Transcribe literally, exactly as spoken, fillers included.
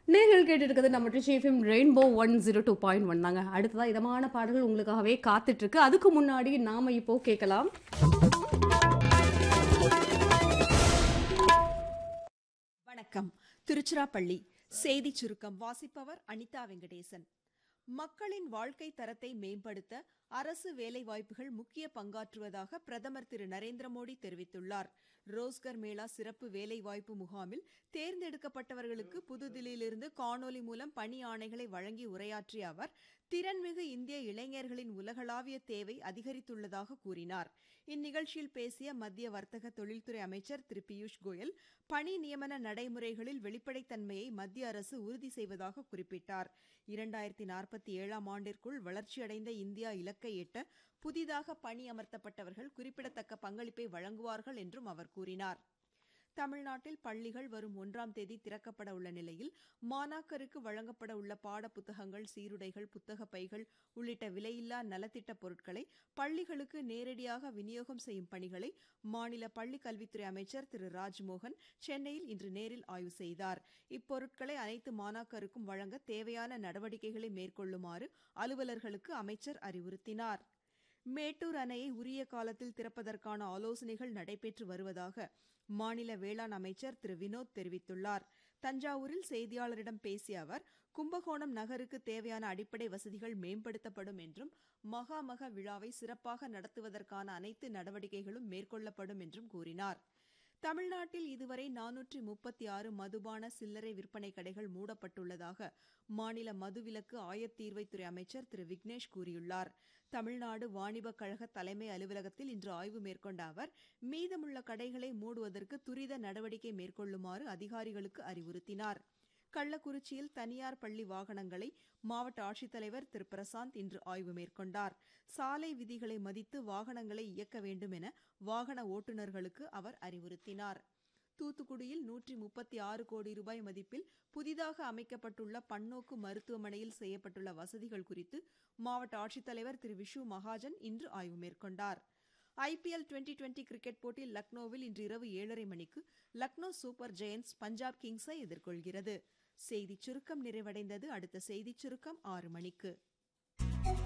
நேர்கள் கேட்டிருக்கிறது நம்ம Trichy FM rainbow one zero two point one தாங்க. அடுத்ததா இதமான பாடல்கள் உங்களுக்காகவே காத்துட்டு இருக்கு. அதுக்கு முன்னாடி நாம இப்போ கேட்கலாம். வணக்கம். திருச்சிராப்பள்ளி செய்தி சுருக்கம் வாசிப்பவர் அனிதா வெங்கடேசன். மக்களின் வாழ்க்கை தரத்தை மேம்படுத்த அரசு வேலைவாய்ப்புகள் முக்கிய பங்காற்றுவதாக பிரதமர் திரு நரேந்திர மோடி தெரிவித்துள்ளார். ரோஸ்கர் மேளா சிறப்பு வேலைவாய்ப்பு முகாமில் தேர்ந்தெடுக்கப்பட்டவர்களுக்கு புதுதில்லியிலிருந்து காணொலி மூலம் பணி ஆணைகளை வழங்கி உரையாற்றிய அவர், திறன்மிகு இந்திய இளைஞர்களின் உலகளாவிய தேவை அதிகரித்துள்ளதாக கூறினார். இந்நிகழ்ச்சியில் பேசிய மத்திய வர்த்தக தொழில்துறை அமைச்சர் திரு பியூஷ் கோயல், பணி நியமன நடைமுறைகளில் வெளிப்படைத்தன்மையை மத்திய அரசு உறுதி செய்வதாக குறிப்பிட்டார். இரண்டாயிரத்தி நாற்பத்தி ஏழாம் ஆண்டிற்குள் வளர்ச்சியடைந்த இந்தியா இலக்கை எட்ட புதிதாக பணி அமர்த்தப்பட்டவர்கள் குறிப்பிடத்தக்க பங்களிப்பை வழங்குவார்கள் என்றும் அவர் கூறினார். தமிழ்நாட்டில் பள்ளிகள் வரும் ஒன்றாம் தேதி திறக்கப்பட உள்ள நிலையில் மாணாக்கருக்கு வழங்கப்பட உள்ள பாட புத்தகங்கள், சீருடைகள், புத்தக பைகள் உள்ளிட்ட விலையில்லா நலத்திட்ட பொருட்களை பள்ளிகளுக்கு நேரடியாக விநியோகம் செய்யும் பணிகளை மாநில பள்ளிக் கல்வித்துறை அமைச்சர் திரு ராஜ்மோகன் சென்னையில் இன்று நேரில் ஆய்வு செய்தார். இப்பொருட்களை அனைத்து மாணாக்கருக்கும் வழங்க தேவையான நடவடிக்கைகளை மேற்கொள்ளுமாறு அலுவலர்களுக்கு அமைச்சர் அறிவுறுத்தினார். மேட்டூர் அணையை உரிய காலத்தில் திறப்பதற்கான ஆலோசனைகள் நடைபெற்று வருவதாக மாநில வேளாண் அமைச்சர் திரு வினோத் தெரிவித்துள்ளார். தஞ்சாவூரில் செய்தியாளரிடம் பேசிய அவர், கும்பகோணம் நகருக்கு தேவையான அடிப்படை வசதிகள் மேம்படுத்தப்படும் என்றும் மகாமக விழாவை சிறப்பாக நடத்துவதற்கான அனைத்து நடவடிக்கைகளும் மேற்கொள்ளப்படும் என்றும் கூறினார். தமிழ்நாட்டில் இதுவரை நானூற்றி முப்பத்தி ஆறு மதுபான சில்லறை விற்பனை கடைகள் மூடப்பட்டுள்ளதாக மாநில மதுவிலக்கு ஆயத்தீர்வைத்துறை அமைச்சர் திரு விக்னேஷ் கூறியுள்ளார். தமிழ்நாடு வாணிபக் கழக தலைமை அலுவலகத்தில் இன்று ஆய்வு மேற்கொண்ட அவர், மீதமுள்ள கடைகளை மூடுவதற்கு துரித நடவடிக்கை மேற்கொள்ளுமாறு அதிகாரிகளுக்கு அறிவுறுத்தினார். கள்ளக்குறிச்சியில் தனியார் பள்ளி வாகனங்களை மாவட்ட ஆட்சித்தலைவர் திரு பிரசாந்த் இன்று ஆய்வு மேற்கொண்டார். சாலை விதிகளை மதித்து வாகனங்களை இயக்க வேண்டும் என வாகன ஓட்டுநர்களுக்கு அவர் அறிவுறுத்தினார். தூத்துக்குடியில் நூற்றி முப்பத்தி ஆறு கோடி ரூபாய் மதிப்பில் புதிதாக அமைக்கப்பட்டுள்ள பன்னோக்கு மருத்துவமனையில் செய்யப்பட்டுள்ள வசதிகள் குறித்து மாவட்ட ஆட்சித்தலைவர் திரு விஷு மகாஜன் இன்று ஆய்வு மேற்கொண்டார். ஐபிஎல் டுவெண்டி டுவெண்டி கிரிக்கெட் போட்டியில் லக்னோவில் இன்று இரவு ஏழரை மணிக்கு லக்னோ சூப்பர் ஜெயண்ட்ஸ் பஞ்சாப் கிங்ஸை எதிர்கொள்கிறது. செய்திச் சுருக்கம் நிறைவடைந்தது. அடுத்த செய்திச் சுருக்கம் ஆறு மணிக்கு.